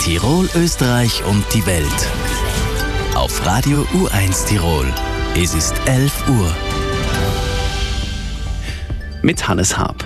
Tirol, Österreich und die Welt. Auf Radio U1 Tirol. Es ist 11 Uhr. Mit Hannes Haab.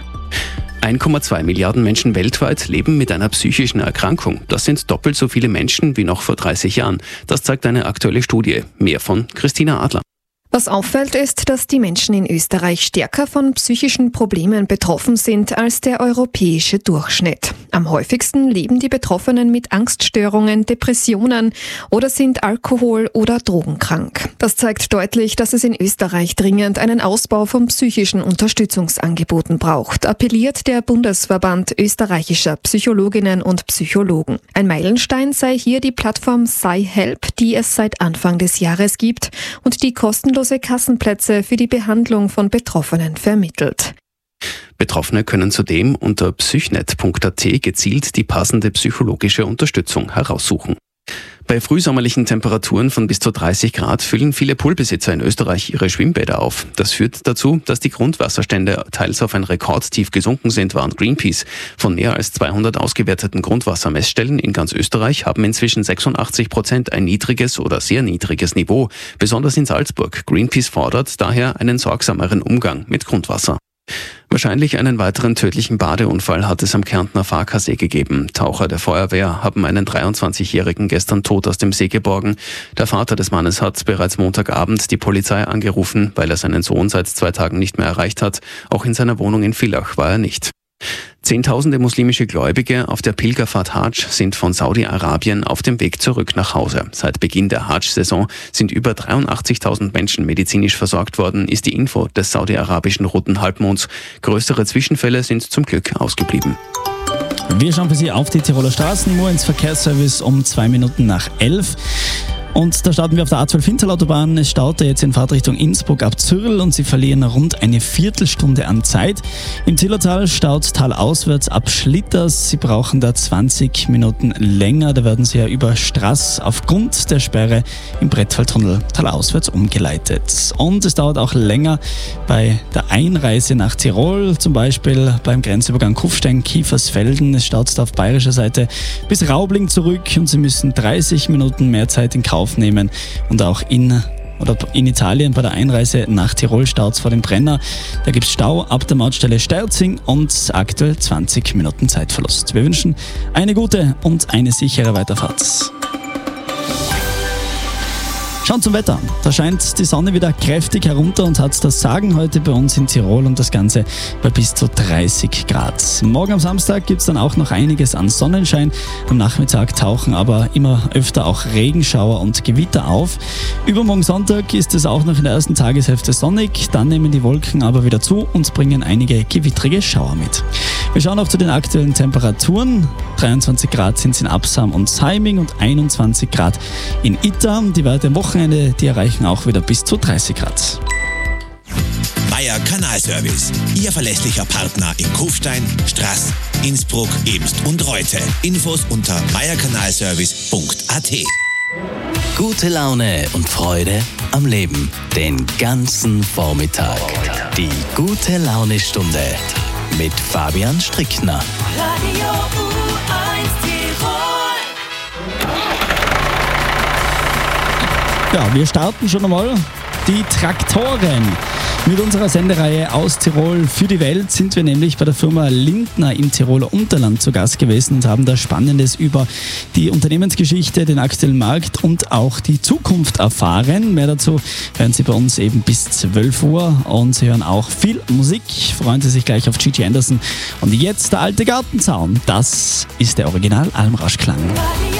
1,2 Milliarden Menschen weltweit leben mit einer psychischen Erkrankung. Das sind doppelt so viele Menschen wie noch vor 30 Jahren. Das zeigt eine aktuelle Studie. Mehr von Christina Adler. Was auffällt, ist, dass die Menschen in Österreich stärker von psychischen Problemen betroffen sind als der europäische Durchschnitt. Am häufigsten leben die Betroffenen mit Angststörungen, Depressionen oder sind alkohol- oder drogenkrank. Das zeigt deutlich, dass es in Österreich dringend einen Ausbau von psychischen Unterstützungsangeboten braucht, appelliert der Bundesverband österreichischer Psychologinnen und Psychologen. Ein Meilenstein sei hier die Plattform SciHelp, die es seit Anfang des Jahres gibt und die kostenlose Kassenplätze für die Behandlung von Betroffenen vermittelt. Betroffene können zudem unter psychnet.at gezielt die passende psychologische Unterstützung heraussuchen. Bei frühsommerlichen Temperaturen von bis zu 30 Grad füllen viele Poolbesitzer in Österreich ihre Schwimmbäder auf. Das führt dazu, dass die Grundwasserstände teils auf ein Rekordtief gesunken sind, warnt Greenpeace. Von mehr als 200 ausgewerteten Grundwassermessstellen in ganz Österreich haben inzwischen 86% ein niedriges oder sehr niedriges Niveau, besonders in Salzburg. Greenpeace fordert daher einen sorgsameren Umgang mit Grundwasser. Wahrscheinlich einen weiteren tödlichen Badeunfall hat es am Kärntner Farkasee gegeben. Taucher der Feuerwehr haben einen 23-Jährigen gestern tot aus dem See geborgen. Der Vater des Mannes hat bereits Montagabend die Polizei angerufen, weil er seinen Sohn seit 2 Tagen nicht mehr erreicht hat. Auch in seiner Wohnung in Villach war er nicht. Zehntausende muslimische Gläubige auf der Pilgerfahrt Hadsch sind von Saudi-Arabien auf dem Weg zurück nach Hause. Seit Beginn der Hadsch-Saison sind über 83.000 Menschen medizinisch versorgt worden, ist die Info des saudi-arabischen Roten Halbmonds. Größere Zwischenfälle sind zum Glück ausgeblieben. Wir schauen für Sie auf die Tiroler Straßen, ins Verkehrsservice um 2 Minuten nach 11. Und da starten wir auf der A12 Hinterlautobahn. Es staute jetzt in Fahrtrichtung Innsbruck ab Zürl und Sie verlieren rund eine Viertelstunde an Zeit. Im Zillertal staut talauswärts ab Schlitters. Sie brauchen da 20 Minuten länger. Da werden Sie ja über Straß aufgrund der Sperre im Brettfalltunnel talauswärts umgeleitet. Und es dauert auch länger bei der Einreise nach Tirol, zum Beispiel beim Grenzübergang Kufstein-Kiefersfelden. Es staut da auf bayerischer Seite bis Raubling zurück und Sie müssen 30 Minuten mehr Zeit in Kauf nehmen. Und auch in Italien bei der Einreise nach Tirol staut es vor dem Brenner. Da gibt es Stau ab der Mautstelle Steirzing und aktuell 20 Minuten Zeitverlust. Wir wünschen eine gute und eine sichere Weiterfahrt. Schauen zum Wetter. Da scheint die Sonne wieder kräftig herunter und hat das Sagen heute bei uns in Tirol und das Ganze bei bis zu 30 Grad. Morgen am Samstag gibt es dann auch noch einiges an Sonnenschein. Am Nachmittag tauchen aber immer öfter auch Regenschauer und Gewitter auf. Übermorgen Sonntag ist es auch noch in der ersten Tageshälfte sonnig. Dann nehmen die Wolken aber wieder zu und bringen einige gewittrige Schauer mit. Wir schauen auch zu den aktuellen Temperaturen. 23 Grad sind es in Absam und Saiming und 21 Grad in Itta. Die Werte am Wochenende, die erreichen auch wieder bis zu 30 Grad. Meier Kanalservice, Ihr verlässlicher Partner in Kufstein, Straß, Innsbruck, Ebst und Reute. Infos unter meierkanalservice.at. Gute Laune und Freude am Leben. Den ganzen Vormittag. Die Gute-Laune-Stunde mit Fabian Strickner. Radio U1 Tirol. Ja, wir starten schon einmal. Die Traktoren. Mit unserer Sendereihe aus Tirol für die Welt sind wir nämlich bei der Firma Lindner im Tiroler Unterland zu Gast gewesen und haben da Spannendes über die Unternehmensgeschichte, den aktuellen Markt und auch die Zukunft erfahren. Mehr dazu hören Sie bei uns eben bis 12 Uhr und Sie hören auch viel Musik. Freuen Sie sich gleich auf Gigi Anderson. Und jetzt der alte Gartenzaun. Das ist der Original Almrauschklang. Radio